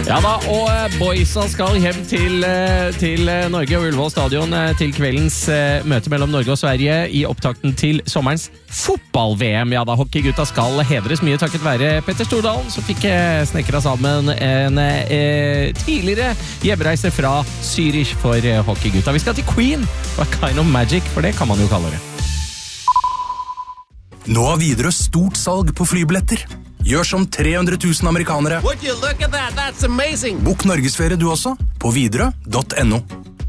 Ja da, og boysa skal hjem til Norge og Ullevål stadion til kveldens møte mellom Norge og Sverige i opptakten til sommerens fotball-VM. Ja da, hockeygutta skal hedres mye takket være Petter Stordalen, som fikk snekra sammen en tidligere hjemreise fra Zürich for hockeygutta. Vi skal til Queen, What Kind of Magic, for det kan man jo kalle det. Nå har Widerøe stort salg på flybilletter. Gjør som 300 000 amerikanere. Would you look at that? That's amazing. Bok Norgesferie du også, på widerøe.no.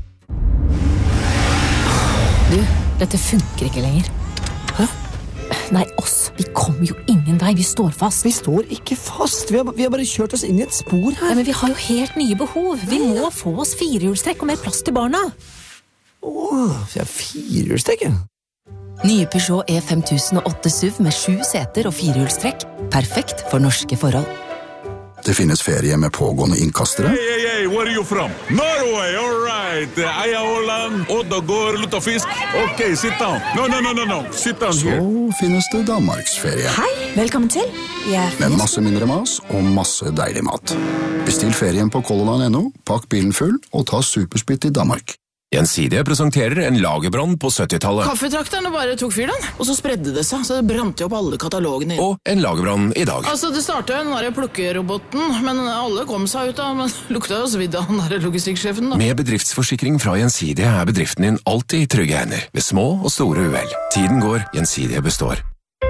Du, dette funker ikke lenger. Hæ? Nei, oss. Vi kommer jo ingen vei. Vi står fast. Vi står ikke fast. Vi har bare kjørt oss inn i et spor her. Ja, men vi har jo helt nye behov. Vi må få oss firehjulstrekk og mer plass til barna. Vi har firehjulstrekk, ja. Nye Peugeot E5008 SUV med 7 seter og firehjulstrekk. Perfekt for norske forhold. Det finnes ferie med pågående innkastere. Hey, where are you from? Norway, all right. Eia Åland, Oddagård, Luttafisk. Ok, sit down. No. Sit down here. Så finnes det Danmarksferie. Hei, velkommen til. Med masse mindre mas og masse deilig mat. Bestill ferien på colorline.no, pakk bilen full og ta supersplitt i Danmark. Gjensidige presenterer en lagerbrann på 70-tallet. Kaffetrakterne bare tok fyr den, og så spredde det seg, så det brant jo opp alle katalogene. Og en lagerbrann i dag. Altså, det startet jo den der plukkeroboten, men alle kom seg ut av, men lukta jo svidd av den der logistikksjefen da. Med bedriftsforsikring fra Gjensidige bedriften din alltid i trygge hender, ved små og store uhell. Tiden går, Gjensidige består.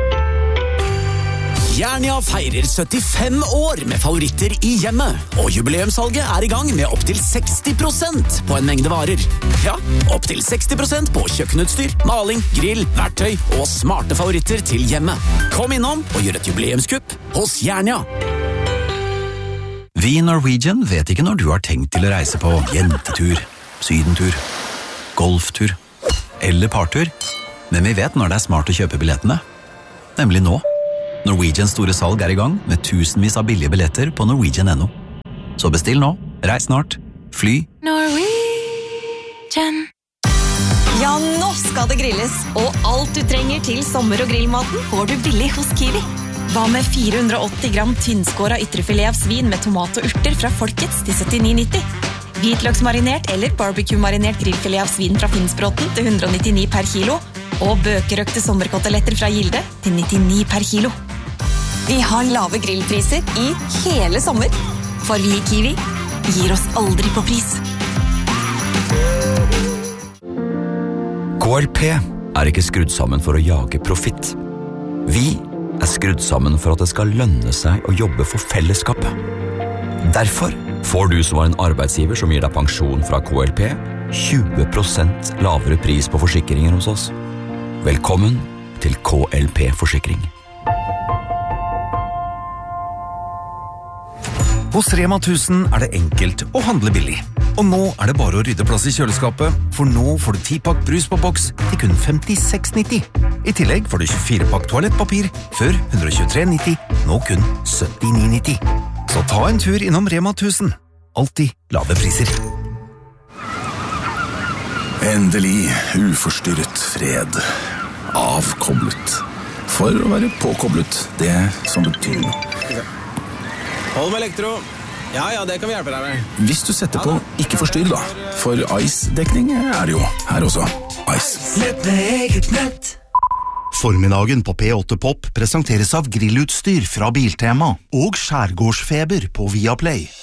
Jernia feirer 75 år med favoritter i hjemmet, og jubileumssalget i gang med opp til 60% på en mengde varer. Ja, opp til 60% på kjøkkenutstyr, maling, grill, verktøy og smarte favoritter til hjemmet. Kom innom og gjør et jubileumskupp hos Jernia. Vi i Norwegian vet ikke når du har tenkt til å reise på jentetur, sydentur, golftur eller partur, men vi vet når det smart å kjøpe billettene, nemlig nå. Norwegians store salg i gang med tusenvis av billige billetter på Norwegian.no. Så bestill nå, reis snart, fly. Norwegian. Ja, nå skal det grilles, og alt du trenger til sommer- og grillmaten får du billig hos Kiwi. Hva med 480 gram tynnskåret ytrefilet av svin med tomat og urter fra Folkets til 79,90? Hvitløksmarinert eller barbecue-marinert grillfilet av svin fra Finnsbråten til 199 per kilo, og bøkerøkte sommerkoteletter fra Gilde til 99 per kilo. Vi har lave grillpriser i hele sommer, for vi i Kiwi gir oss aldri på pris. KLP ikke skrudd sammen for å jage profitt. Vi skrudd sammen for at det skal lønne seg å jobbe for fellesskapet. Derfor får du som var en arbeidsgiver som gir deg pensjon fra KLP 20% lavere pris på forsikringer hos oss. Velkommen til KLP Forsikring. Hos Rema 1000 det enkelt å handle billig. Og nå det bare å rydde plass i kjøleskapet, for nå får du 10-pakk brus på boks til kun 56,90. I tillegg får du 24-pakk toalettpapir før 123,90, nå kun 79,90. Så ta en tur innom Rema 1000. Alltid lave priser. Endelig uforstyrret fred. Avkoblet. For å være påkoblet, det som betyr noe. Hold med elektro. Ja, det kan vi hjelpe deg med. Hvis du setter på ikke forstyrr da, for Ice-dekning det jo her også. Ice. Nett med eget nett. Formiddagen på P8 Pop presenteres av grillutstyr fra Biltema og skjærgårdsfeber på Viaplay.